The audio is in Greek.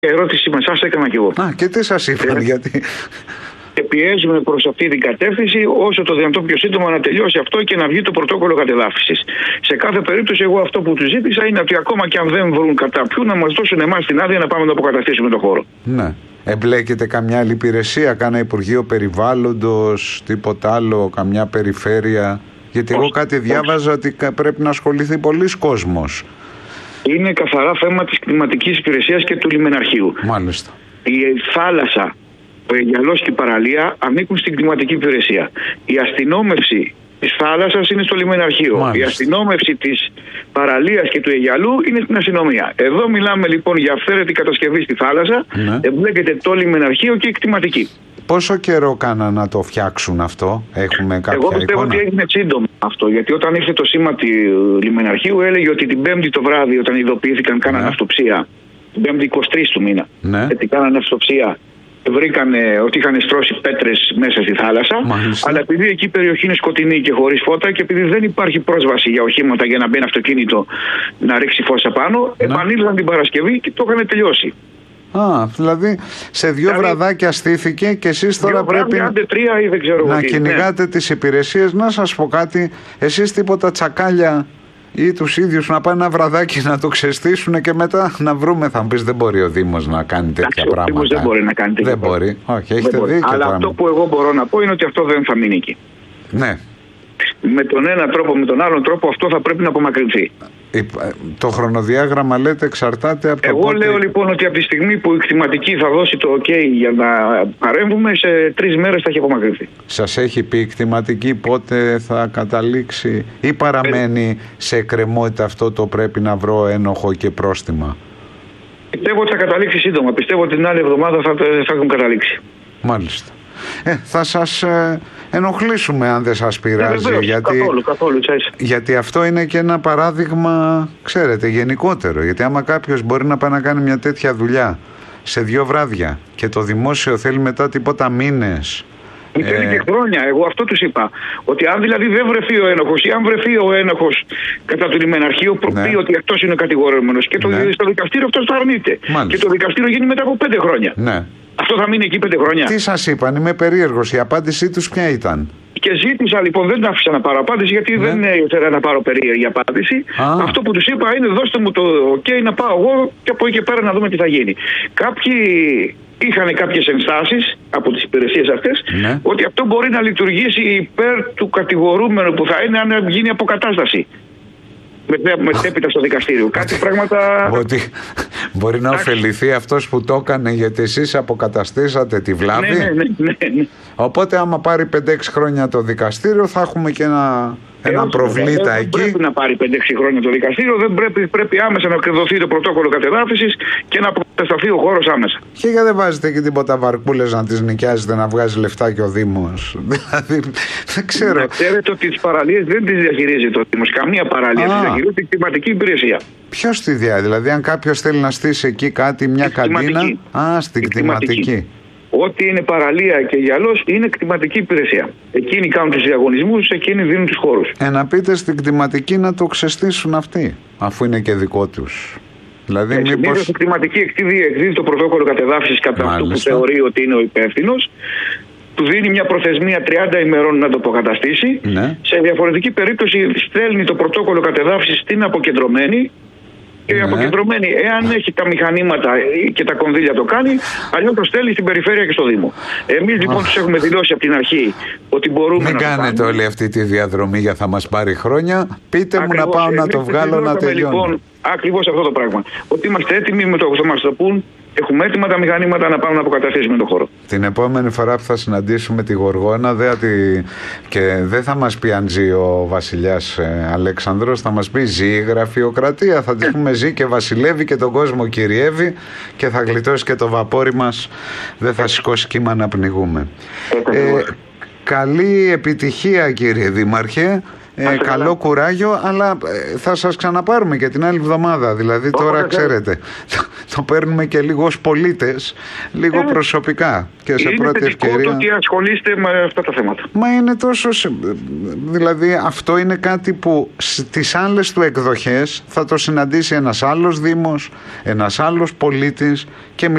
ερώτηση με εσάς έκανα και εγώ. Και τι σας είπαν, γιατί... Και πιέζουμε προς αυτή την κατεύθυνση όσο το δυνατόν πιο σύντομα να τελειώσει αυτό και να βγει το πρωτόκολλο κατεδάφισης. Σε κάθε περίπτωση, εγώ αυτό που τους ζήτησα είναι ότι ακόμα και αν δεν βρουν κατά ποιου, να μας δώσουν εμάς την άδεια να πάμε να αποκαταστήσουμε τον χώρο. Ναι. Εμπλέκεται καμιά άλλη υπηρεσία, κάνα Υπουργείο Περιβάλλοντος, τίποτα άλλο, καμιά περιφέρεια? Γιατί εγώ κάτι διάβαζα ότι πρέπει να ασχοληθεί πολλής κόσμος. Είναι καθαρά θέμα της κλιματικής υπηρεσίας και του λιμεναρχείου. Μάλιστα. Η θάλασσα, ο Αιγιαλός και η παραλία ανήκουν στην κλιματική υπηρεσία. Η αστυνόμευση της θάλασσας είναι στο λιμεναρχείο. Μάλιστα. Η αστυνόμευση της παραλίας και του Αιγιαλού είναι στην αστυνομία. Εδώ μιλάμε λοιπόν για αυθαίρετη κατασκευή στη θάλασσα. Ναι. Εμπλέκεται το λιμεναρχείο και η κτηματική. Πόσο καιρό κάναν να το φτιάξουν αυτό, έχουμε κάποια Εγώ πιστεύω ότι έγινε σύντομα αυτό. Γιατί όταν ήρθε το σήμα του λιμεναρχείου, έλεγε ότι την Πέμπτη το βράδυ, όταν ειδοποιήθηκαν, κάνανε αυτοψία. Την Πέμπτη 23 του μήνα. Ναι. Γιατί κάνανε αυτοψία. Βρήκανε ότι είχαν στρώσει πέτρες μέσα στη θάλασσα. Μάλιστα. Αλλά επειδή εκεί η περιοχή είναι σκοτεινή και χωρίς φώτα και επειδή δεν υπάρχει πρόσβαση για οχήματα για να μπει ένα αυτοκίνητο να ρίξει φως απάνω, επανήλθαν την Παρασκευή και το είχαν τελειώσει. Δηλαδή σε δύο βραδάκια στήθηκε και εσείς τώρα πρέπει να κυνηγάτε τις υπηρεσίες. Να σας πω κάτι, εσείς τίποτα τσακάλια ή τους ίδιους να πάνε ένα βραδάκι να το ξεστήσουν και μετά να βρούμε? Θα μου πεις, δεν μπορεί ο Δήμος να κάνει τέτοια πράγματα. Δεν μπορεί να κάνει τέτοια πράγματα. Δεν μπορεί. Όχι, έχετε δίκιο. Αλλά αυτό που εγώ μπορώ να πω είναι ότι αυτό δεν θα μείνει εκεί. Ναι. Με τον ένα τρόπο, με τον άλλον τρόπο, αυτό θα πρέπει να απομακρυνθεί. Το χρονοδιάγραμμα, λέτε, εξαρτάται από το Εγώ λέω λοιπόν ότι από τη στιγμή που η κτηματική θα δώσει το OK για να παρέμβουμε, σε 3 μέρες θα έχει απομακρυνθεί. Σας έχει πει η κτηματική πότε θα καταλήξει ή παραμένει σε εκκρεμότητα αυτό το πρέπει να βρω ένοχο και πρόστιμα? Πιστεύω ότι θα καταλήξει σύντομα. Πιστεύω ότι την άλλη εβδομάδα θα έχουν καταλήξει. Μάλιστα. Θα σας ενοχλήσουμε αν δεν σας πειράζει, βεβαίως, καθόλου, γιατί αυτό είναι και ένα παράδειγμα, ξέρετε, γενικότερο. Γιατί άμα κάποιος μπορεί να πάει να κάνει μια τέτοια δουλειά σε 2 βράδια και το δημόσιο θέλει μετά τίποτα μήνες. Θέλει και χρόνια. Εγώ αυτό τους είπα. Ότι αν δηλαδή δεν βρεθεί ο ένοχος ή αν βρεθεί ο ένοχος κατά του λιμεναρχείου, πει ότι αυτός είναι ο κατηγορούμενος και στο δικαστήριο αυτός το αρνείται. Και το δικαστήριο γίνει μετά από 5 χρόνια. Ναι. Αυτό θα μείνει εκεί 5 χρόνια. Τι σας είπαν, είμαι περίεργος. Η απάντησή τους ποια ήταν? Και ζήτησα λοιπόν, δεν άφησα να πάρω απάντηση γιατί δεν ήθελα να πάρω περίεργη απάντηση. Αυτό που τους είπα είναι δώστε μου το OK να πάω εγώ και από εκεί και πέρα να δούμε τι θα γίνει. Κάποιοι είχαν κάποιες ενστάσεις από τις υπηρεσίες αυτές ότι αυτό μπορεί να λειτουργήσει υπέρ του κατηγορούμενου που θα είναι αν γίνει αποκατάσταση. Μετέπειτα στο δικαστήριο. Κάτι πράγματα. Ότι μπορεί να ωφεληθεί αυτός που το έκανε γιατί εσείς αποκαταστήσατε τη βλάβη. Ναι. Οπότε άμα πάρει 5-6 χρόνια το δικαστήριο θα έχουμε και ένα προβλήτα εκεί. Δεν πρέπει να πάρει 5-6 χρόνια το δικαστήριο, δεν πρέπει άμεσα να εκδοθεί το πρωτόκολλο κατεδάφισης και να αποκατασταθεί ο χώρος άμεσα. Και γιατί δεν βάζετε και τίποτα βαρκούλες να τις νοικιάζετε, να βγάζει λεφτά και ο Δήμος? Δηλαδή, δεν ξέρω. Να ξέρετε ότι τις παραλίες δεν τις διαχειρίζεται ο Δήμος. Καμία παραλία τις διαχειρίζεται η κτηματική υπηρεσία. Ποιος τη δηλαδή, αν κάποιος θέλει να στήσει εκεί κάτι, μια καντίνα. Στην κτηματική. Ό,τι είναι παραλία και γυαλός είναι κτηματική υπηρεσία. Εκείνοι κάνουν τους διαγωνισμούς, εκείνοι δίνουν τους χώρους. Να πείτε στην κτηματική να το ξεστήσουν αυτοί, αφού είναι και δικό τους. Δηλαδή, μήπως η κτηματική εκδίδει το πρωτόκολλο κατεδάφισης κατά αυτού που θεωρεί ότι είναι ο υπεύθυνος. Του δίνει μια προθεσμία 30 ημερών να το αποκαταστήσει. Σε διαφορετική περίπτωση στέλνει το πρωτόκολλο κατεδάφισης στην αποκεντρωμένη. Και η αποκεντρωμένη, εάν έχει τα μηχανήματα και τα κονδύλια το κάνει, αλλιώς το στέλνει στην περιφέρεια και στο Δήμο. Εμείς λοιπόν τους έχουμε δηλώσει από την αρχή ότι μπορούμε να το κάνουμε. Μην κάνετε όλη αυτή τη διαδρομή για θα μας πάρει χρόνια. Πείτε μου να πάω να το βγάλω να τελειώνω. Λοιπόν, ακριβώς αυτό το πράγμα. Ότι είμαστε έτοιμοι με το που θα μας το πούν. Έχουμε έτοιμα τα μηχανήματα να πάμε να αποκαταστήσουμε τον χώρο. Την επόμενη φορά που θα συναντήσουμε τη Γοργόνα και δεν θα μας πει αν ζει ο βασιλιάς Αλέξανδρος, θα μας πει ζει η γραφειοκρατία. Θα της πούμε ζει και βασιλεύει και τον κόσμο κυριεύει και θα γλιτώσει και το βαπόρι μας. Δεν θα σηκώσει κύμα να πνιγούμε. Καλή επιτυχία κύριε Δήμαρχε. Καλό κουράγιο, αλλά θα σας ξαναπάρουμε και την άλλη εβδομάδα. Δηλαδή τώρα ξέρετε, το παίρνουμε και λίγο ως πολίτες, λίγο προσωπικά και σε πρώτη ευκαιρία. Είναι ότι ασχολείστε με αυτά τα θέματα. Μα είναι τόσο, δηλαδή αυτό είναι κάτι που στις άλλες του εκδοχές θα το συναντήσει ένας άλλος Δήμος, ένας άλλος πολίτης και